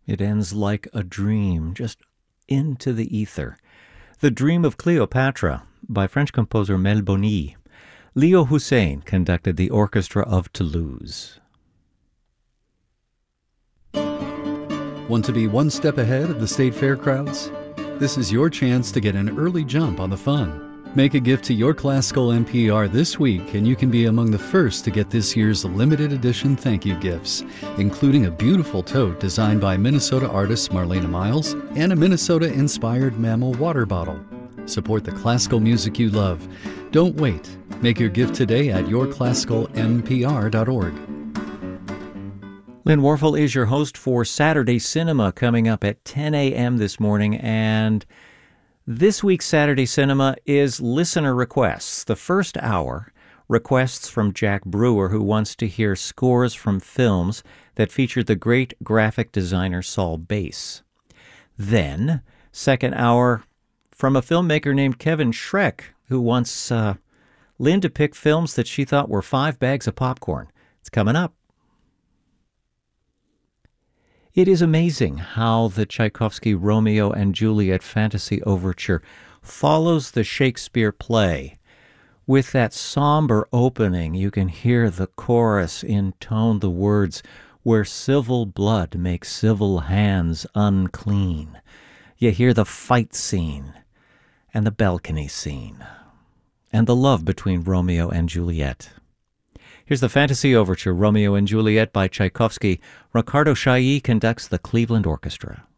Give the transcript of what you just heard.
It ends like a dream, just into the ether. The Dream of Cleopatra by French composer Melboni. Leo Hussein conducted the Orchestra of Toulouse. Want to be one step ahead of the state fair crowds? This is your chance to get an early jump on the fun. Make a gift to your classical NPR this week and you can be among the first to get this year's limited edition thank you gifts, including a beautiful tote designed by Minnesota artist Marlena Miles and a Minnesota-inspired mammal water bottle. Support the classical music you love. Don't wait. Make your gift today at yourclassicalnpr.org. Lynn Warfel is your host for Saturday Cinema, coming up at 10 a.m. this morning, and this week's Saturday Cinema is listener requests. The first hour, requests from Jack Brewer, who wants to hear scores from films that featured the great graphic designer Saul Bass. Then, second hour, from a filmmaker named Kevin Schreck, who wants Lynn to pick films that she thought were 5 bags of popcorn. It's coming up. It is amazing how the Tchaikovsky Romeo and Juliet fantasy overture follows the Shakespeare play. With that somber opening, you can hear the chorus intone the words, "Where civil blood makes civil hands unclean." You hear the fight scene, and the balcony scene, and the love between Romeo and Juliet. Here's the fantasy overture, Romeo and Juliet by Tchaikovsky. Ricardo Chailly conducts the Cleveland Orchestra.